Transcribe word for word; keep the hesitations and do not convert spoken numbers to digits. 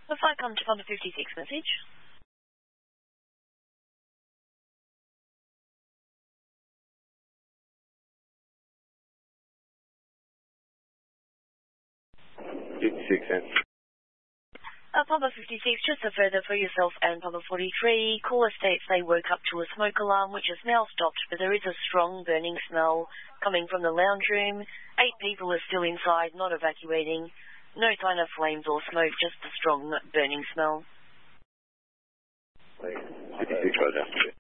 The flight come to Papa fifty-six message. fifty-six cents. Uh, Papa fifty-six, just a further for yourself and Papa forty-three. Caller states they woke up to a smoke alarm which has now stopped, but there is a strong burning smell coming from the lounge room. Eight people are still inside, not evacuating. No sign of flames or smoke, just a strong burning smell. fifty-six, Roger.